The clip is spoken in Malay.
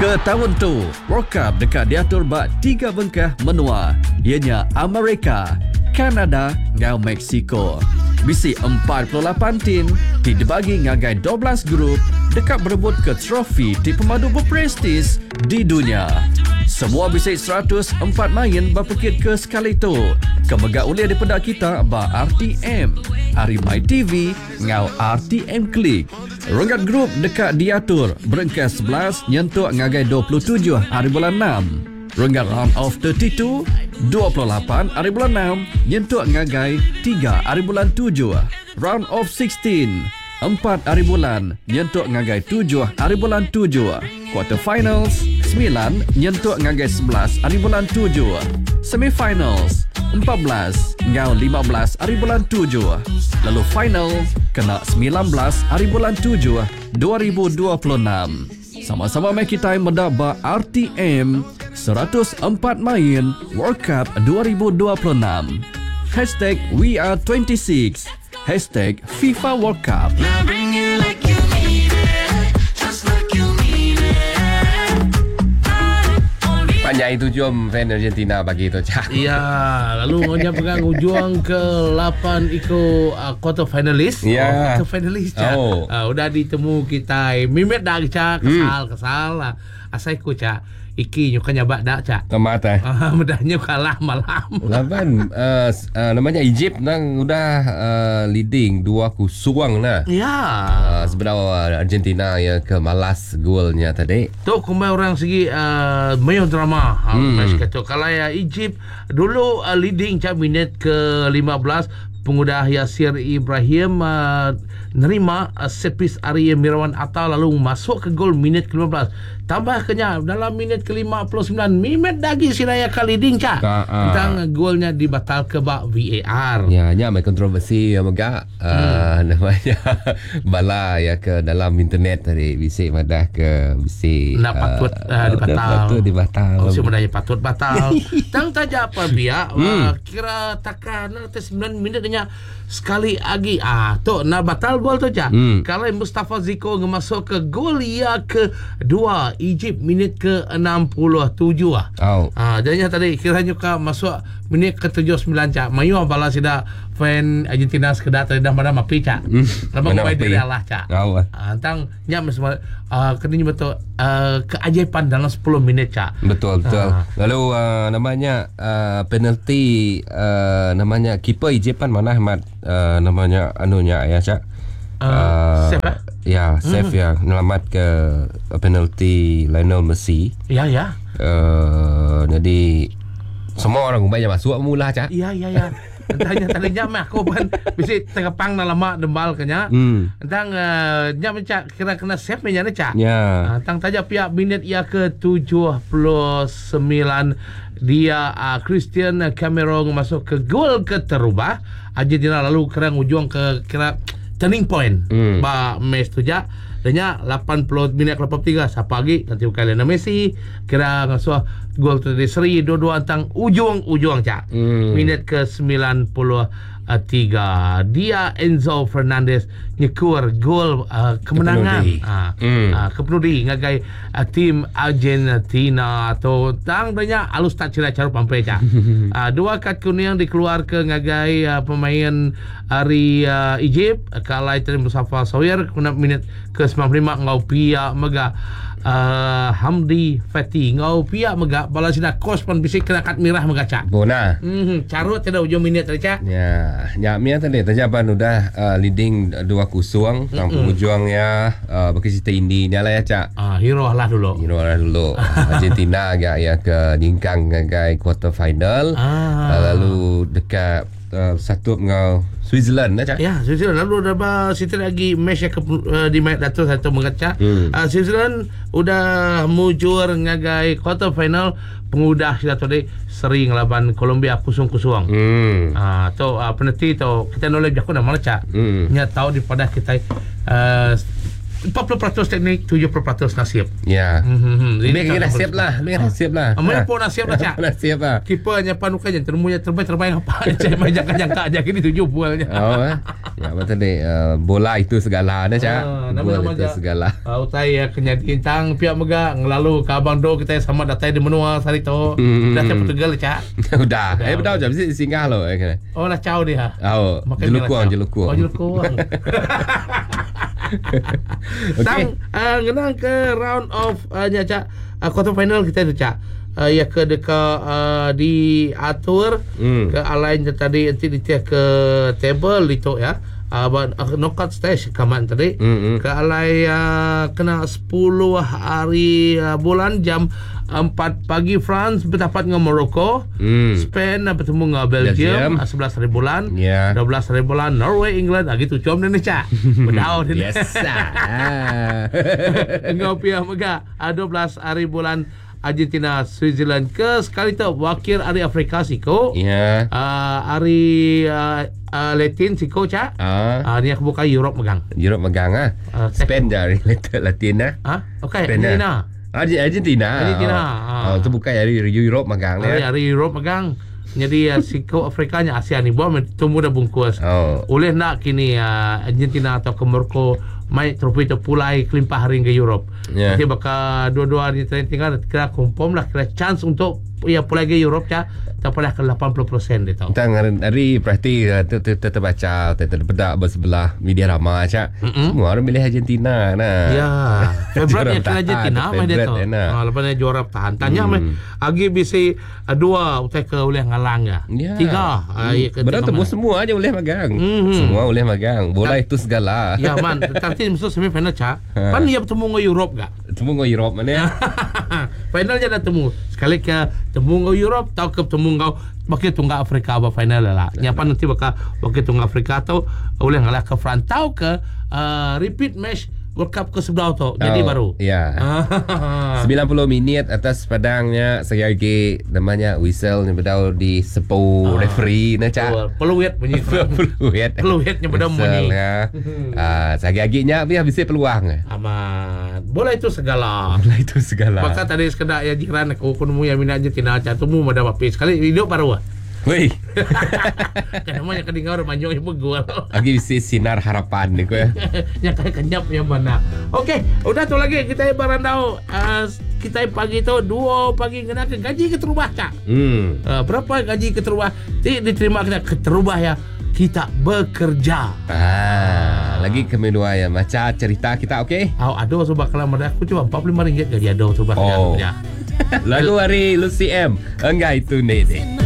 Ke tahun tu, World Cup dekat diatur bak 3 bengkah menua. Ianya Amerika, Kanada dan Mexico. Bisi 48 tim dibagi ngagai 12 grup dekat berebut ke trofi di pemadu berprestis di dunia. Semua bisi 104 main berpekit ke sekali tu. Kemegak ulia di pedak kita ba RTM, Arimai TV, ngau RTM Klik. Renggat grup dekat diatur berengkas 11 nyentuk ngagai 27 hari bulan 6. Renggat round of 32 28 hari bulan 6 nyentuk ngagai 3 hari bulan 7. Round of 16 4 hari bulan nyentuk ngagai 7 hari bulan 7. Quarter finals 9 nyentuk ngagai 11 hari bulan 7. Semifinals 14 ngau 15 hari bulan 7. Lalu final kena 19 hari bulan 7 2026. Sama-sama mai kita mendaba RTM 104 main World Cup 2026. #WeAre26 #FIFA World Cup. Panjang itu jom fan Argentina bagi itu Cak. Ya, lalu ngonya pegang ujung ke 8 iko quarter finalis. Ya. Quarter finalis Cak. Oh. Udah ditemu kita. Mimet dah Cak, kesal lah. Asai ku Cak. Iki nyukanya bak dak Cak. Temata. Mudahnya kalah malam. Laban namanya Egypt nang udah leading 2-0 nah. Ya. Sebenarnya Argentina ya ke malas golnya tadi. Tu kumai orang segi mayo drama match kata. Kalau ya Egypt dulu leading Cak minit ke 15 pengudah Yasir Ibrahim nerima set piece Arya Mirawan Atta lalu masuk ke gol minit ke 15. Tambah kenya dalam minit ke 59 Mimet lagi Siraya kali leading Cak. Tentang golnya dibatal ke bak VAR. Ya, nya mai kontroversi ya megak namanya bala ya ke dalam internet tadi bisik madah ke bisik Nak patut dibatal. Patut dibatal. Sebenarnya patut batal. Tang taja apa biak kira takkan 9 minit nya sekali lagi tu nak batal gol tu Cak. Kalau Mustafa Ziko ngemasuk ke gol ia ke-2 Egypt minit ke 67 jadinya tadi kiranya ka masuk minit ke 79 Cak. Mayu bala sida fan Argentina sekedar tadi dah mana mapi Cak. Lama main dari Allah Cak. Tang nya semua kedini betul keajaiban dalam 10 minit Cak. Betul. Lalu namanya penalti namanya kiper Egypt mana Ahmad namanya anunya ya Cak. Save ya save ya nyelamat ke penalti Lionel Messi. Ya. Jadi semua orang banyak masuk mula Cak. Ya. Tanya mah aku pun bisa terkepang dalam mak dembal kenya. Tentang nya Cak kira kena save nya Cak. Ya. Tang taja pihak minit ia ke 79 dia Christian Cameron masuk ke gol ke terubah. Argentina lalu kerang ujung ke kira turning point ba match tu Cak. Danya 80 minit ke 83 siapa lagi nanti Lionel Messi kira ngasuh gol tu di seri dua-dua tentang ujung Cak. Minit ke 93 dia Enzo Fernandez nyekur gol kemenangan kepenudi ngagai tim Argentina atau tang banyak alus tak cara pampai Cak. Dua kad kuning dikeluarkan ngagai pemain dari Egypt kalai tadi Mustafa Sawyer kuna minit ke 95 ngau pia mega Hamdi Fatih ngau pia mega bala sida kos pun bisik kena kad merah mega Cak. Bona. Carut tidak ujung minit tadi Cak. Ya mia tadi tajaban udah leading 2-0 tang penghujung ya berkisita indi nyala ya Cak. Hero lah dulu. Argentina agak ya ke dingkang ngagai quarter final. Lalu dekat satu ngau Switzerland Cak. Ya, Switzerland lalu ada situ lagi match di match datuk satu mengaca. Switzerland udah mujur ngagai quarter final pengudah kita tadi seri ngelawan Colombia 0-0. Penalti tu kita knowledge aku nama Cak. Nya tahu daripada kita 40% teknik, 70% nasib. Ya. Ini Lebih nasib lah. Amalnya pun nasib lah, Cak. Nasib lah. Kipernya panukannya terbaik apa aja jangka-jangka aja gini 7 bualnya. Ya betul deh. Bola itu segala dah, Cak. Bola itu segala. Utai ya kenya tintang pihak mega ngelalu ke Abang Do kita sama datai di menua sarito. Dah saya Portugal, Cak. Udah. Betul jam mesti singgah lo. Oh lah caw dia. Jelukuang. Tang ngenang ke round of Cak quarter final kita tu, Cak. Ya ke dekat diatur ke alain tadi nanti dia ke table itu ya. Knockout stage kaman tadi ke alai kena 10 hari bulan jam 4 pagi France bertapat dengan Morocco, Spain bertemu dengan Belgium 11 hari bulan, 12 hari bulan Norway, England gitu com ni, Cak. Bedau ni. Biasa. Ngau pihak mega 12 hari bulan Argentina, Switzerland ke sekali tu wakil hari Afrika siko. Hari Latin siko, Cak. Ni aku buka Europe megang. Spain dari Latin Okay, Argentina. Argentina. Tu bukan hari Europe megang ni. Hari Europe megang. Jadi siko Afrikanya ASEAN ni buat tumbuh dah bungkus. Oleh nak kini Argentina atau ke Morocco mai trofi tu pulai kelimpah hari ke Europe. Jadi bakal dua-dua ni tinggal kira confirm lah, kira chance untuk pulai ke Europe, Cak. Tak pernah ke 80% dia tahu. Tang hari berarti terbaca terbedak bersebelah media ramai, Cak. Semua orang milih Argentina nah. Ya. Favorite ke Argentina mai dia tahu. Lepas ni juara tahan. Tanya mai agi bisi dua utai ke oleh ngalang ya. 3. Benar temu semua aja boleh magang. Semua boleh magang. Bola itu segala. Ya man, nanti masuk semifinal, Cak. Pan dia bertemu dengan Europe gak? Temu dengan Europe mana? Finalnya dah temu. Sekali ke temu dengan Europe, tahu ke temu kau bakal tunggal Afrika apa final lah. Nyapa nanti bakal tunggal Afrika atau boleh ngalah ke France, tahu ke repeat match World Cup ke sebelah tu. Jadi baru. Ya. 90 minit atas padangnya sekali lagi namanya whistle ni berdau di sepu referee na, Cak. Peluit bunyi. Peluitnya berdau bunyi. Sekali-laginya bisa peluang. Amat. Bola itu segala. Maka tadi sekedar ya jiran aku nemu yang minat Argentina, Cak. Temu ada apa sekali hidup baru. Woi. Namanya kedingau orang manjung ibu gua. Lagi sinar harapan ni ko ya. Yang kenyap yang mana. Okey, udah tu lagi kita barandau kita pagi tu 2 pagi kena ke gaji keterubah, Cak. Berapa gaji keterubah? Diterima kita keterubah ya. Kita bekerja. Lagi kami dua ya macam cerita kita, okey? Aduh sebab kalau aku cuma RM45 gaji aduh sebab kerja. Lagu hari Lucy M. Enggak itu ni.